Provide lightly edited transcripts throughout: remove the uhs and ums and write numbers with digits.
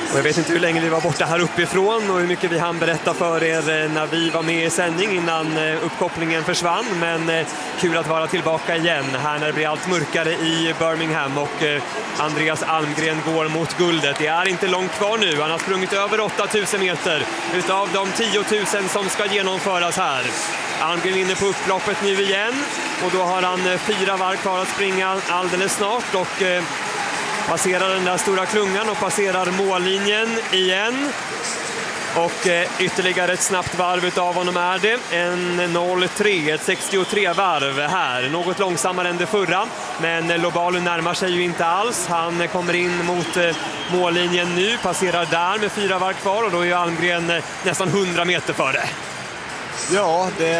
Och jag vet inte hur länge vi var borta här uppifrån och hur mycket vi hann berätta för er när vi var med i sändning innan uppkopplingen försvann. Men kul att vara tillbaka igen här när det blir allt mörkare i Birmingham och Andreas Almgren går mot guldet. Det är inte långt kvar nu. Han har sprungit över 8000 meter utav de 10 000 som ska genomföras här. Almgren inne på upploppet nu igen och då har han 4 varv kvar att springa alldeles snart och passerar den där stora klungan och passerar mållinjen igen. Och ytterligare ett snabbt varv utav honom är det. En 0,3, ett 63 varv här. Något långsammare än det förra. Men Lobalu närmar sig ju inte alls. Han kommer in mot mållinjen nu. Passerar där med 4 varv kvar. Och då är ju Almgren nästan 100 meter före. Ja, det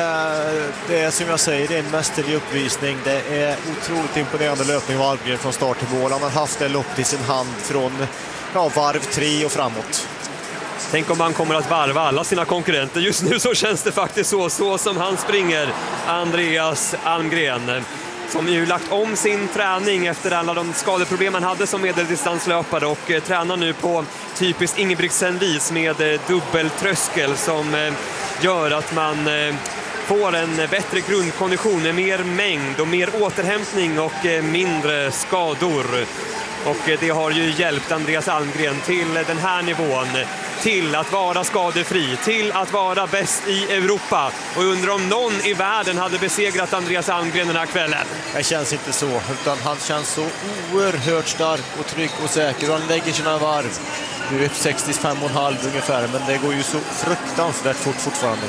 är som jag säger, det är en mästerlig uppvisning. Det är otroligt imponerande löpning av Almgren från start till mål. Han har haft det loppet i sin hand från varv 3 och framåt. Tänk om han kommer att varva alla sina konkurrenter. Just nu så känns det faktiskt så som han springer, Andreas Almgren. Som ju lagt om sin träning efter alla de skadeproblem han hade som medeldistanslöpare och tränar nu på typiskt Ingebrigtsen-vis med dubbeltröskel som gör att man får en bättre grundkondition med mer mängd och mer återhämtning och mindre skador. Och det har ju hjälpt Andreas Almgren till den här nivån, till att vara skadefri, till att vara bäst i Europa. Och undrar om någon i världen hade besegrat Andreas Almgren den här kvällen. Det känns inte så, utan han känns så oerhört stark och trygg och säker. Och han lägger sina varv. Nu är 65,5 ungefär, men det går ju så fruktansvärt fort fortfarande.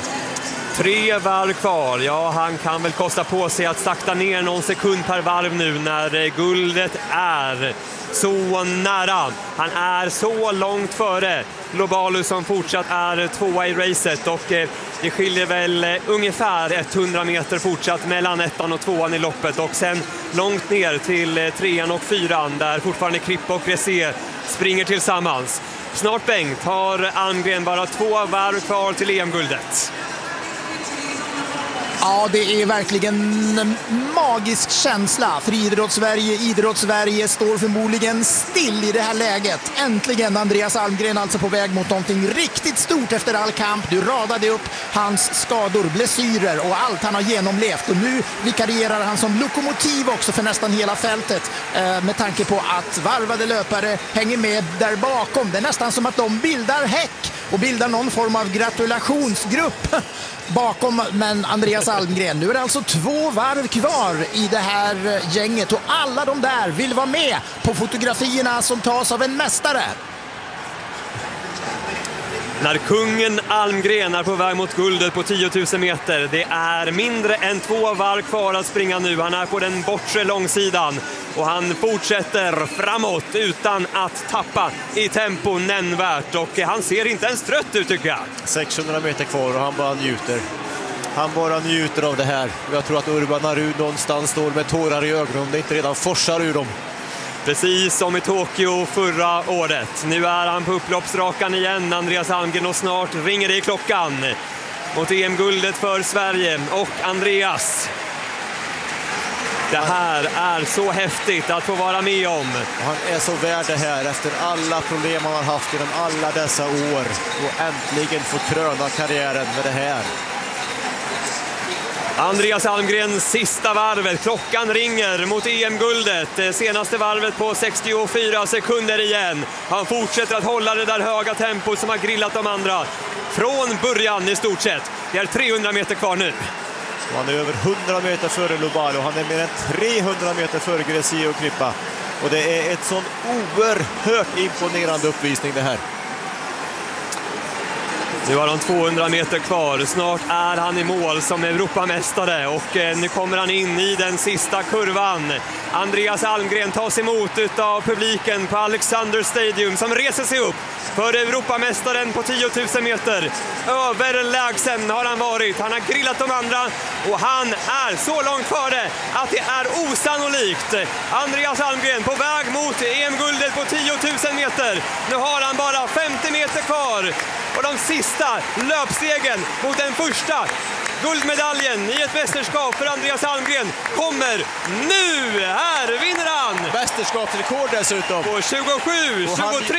3 varv kvar. Ja, han kan väl kosta på sig att sakta ner någon sekund per varv nu när guldet är så nära. Han är så långt före Lobalu som fortsatt är 2:a i racet och det skiljer väl ungefär 100 meter fortsatt mellan 1:an och 2:an i loppet och sen långt ner till 3:an och 4:an där fortfarande Krippe och Gressé springer tillsammans. Snart Bengt har Almgren bara 2 varv kvar till EM-guldet. Ja, det är verkligen en magisk känsla för Idrottssverige. Idrottssverige står förmodligen still i det här läget. Äntligen Andreas Almgren alltså på väg mot någonting riktigt stort efter all kamp. Du radade upp hans skador, blessyrer och allt han har genomlevt. Och nu vikarierar han som lokomotiv också för nästan hela fältet. Med tanke på att varvade löpare hänger med där bakom. Det är nästan som att de bildar häck och bildar någon form av gratulationsgrupp bakom, men Andreas Almgren. Nu är det alltså 2 varv kvar i det här gänget och alla de där vill vara med på fotografierna som tas av en mästare. När kungen Almgren är på väg mot guldet på 10 000 meter. Det är mindre än 2 varv kvar att springa nu. Han är på den bortre långsidan och han fortsätter framåt utan att tappa i tempo nämnvärt. Och han ser inte ens trött ut tycker jag. 600 meter kvar och han bara njuter. Han bara njuter av det här. Jag tror att Urban Aru någonstans står med tårar i ögonen om det inte redan forsar ur dem. Precis som i Tokyo förra året. Nu är han på upploppsrakan igen, Andreas Almgren, och snart ringer det i klockan mot EM-guldet för Sverige och Andreas. Det här är så häftigt att få vara med om. Han är så värd det här efter alla problem han har haft genom alla dessa år och äntligen få kröna karriären med det här. Andreas Almgrens sista varvet. Klockan ringer mot EM-guldet. Senaste varvet på 64 sekunder igen. Han fortsätter att hålla det där höga tempot som har grillat de andra från början i stort sett. Det är 300 meter kvar nu. Han är över 100 meter före Lobalu. Han är mer än 300 meter före Gressé och Krippa. Och det är ett sån oerhört imponerande uppvisning det här. Nu har han 200 meter kvar. Snart är han i mål som Europamästare och nu kommer han in i den sista kurvan. Andreas Almgren tas emot av publiken på Alexander Stadium som reser sig upp för Europamästaren på 10 000 meter. Överlägsen har han varit. Han har grillat de andra och han är så långt före att det är osannolikt. Andreas Almgren på väg mot EM-guldet på 10 000 meter. Nu har han bara 50 meter kvar. Och de sista löpstegen mot den första guldmedaljen i ett mästerskap för Andreas Almgren kommer nu. Här vinner han! Mästerskapsrekord dessutom. På 27, 23